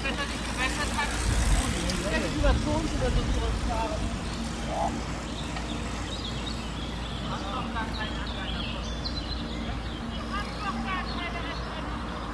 Wetter sich gebessert hat, vielleicht über 20 oder so zurückfahren.